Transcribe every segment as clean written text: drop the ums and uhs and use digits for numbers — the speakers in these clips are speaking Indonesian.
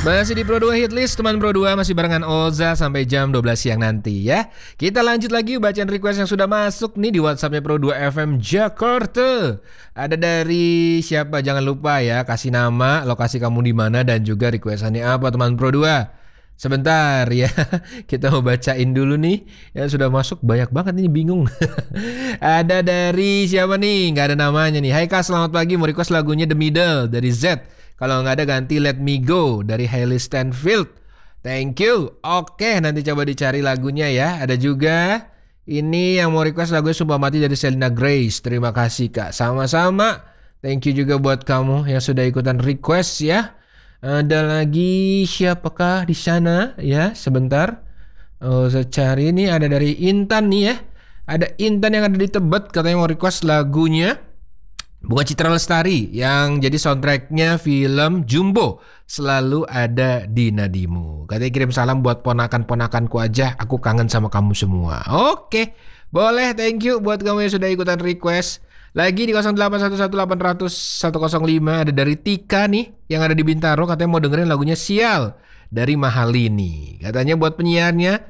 Masih di Pro 2 Hitlist, teman Pro 2 masih barengan Oza sampai jam 12 siang nanti ya. Kita lanjut lagi bacaan request yang sudah masuk nih di WhatsAppnya Pro 2 FM Jakarta. Ada dari siapa? Jangan lupa ya, kasih nama, lokasi kamu di mana dan juga requestannya apa teman Pro 2. Sebentar ya, kita mau bacain dulu nih. Yang sudah masuk banyak banget ini, bingung. Ada dari siapa nih? Gak ada namanya nih. Hai Kak, selamat pagi, mau request lagunya The Middle dari Z. Kalau nggak ada ganti Let Me Go dari Hailey Steinfeld. Thank you. Oke, nanti coba dicari lagunya ya. Ada juga ini yang mau request lagunya Sumpah Mati dari Selena Grace. Terima kasih Kak. Sama-sama. Thank you juga buat kamu yang sudah ikutan request ya. Ada lagi siapakah di sana ya? Sebentar. Saya cari ini, ada dari Intan nih ya. Ada Intan yang ada di Tebet katanya mau request lagunya Bunga Citra Lestari yang jadi soundtracknya film Jumbo, Selalu Ada di Nadimu. Katanya kirim salam buat ponakan-ponakanku aja, aku kangen sama kamu semua. Oke, boleh, thank you buat kamu yang sudah ikutan request. Lagi di 0811800105 ada dari Tika nih yang ada di Bintaro, katanya mau dengerin lagunya Sial dari Mahalini. Katanya buat penyiarnya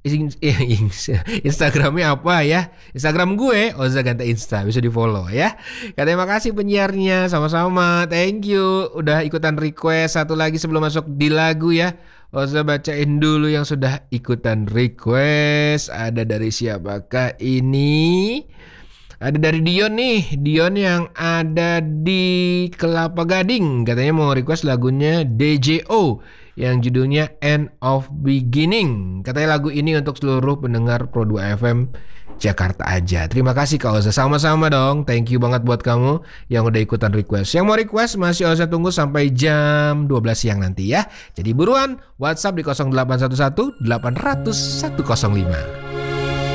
Instagramnya apa ya? Instagram gue Oza Ganta Insta, bisa di follow ya. Katanya makasih penyiarnya, sama-sama, thank you udah ikutan request. Satu lagi sebelum masuk di lagu ya, Oza bacain dulu yang sudah ikutan request. Ada dari siapakah ini? Ada dari Dion nih, Dion yang ada di Kelapa Gading. Katanya mau request lagunya DJO yang judulnya End of Beginning. Katanya lagu ini untuk seluruh pendengar Pro 2 FM Jakarta aja. Terima kasih Kak Oza, sama-sama dong. Thank you banget buat kamu yang udah ikutan request. Yang mau request masih Oza tunggu sampai jam 12 siang nanti ya. Jadi buruan WhatsApp di 0811 800 105.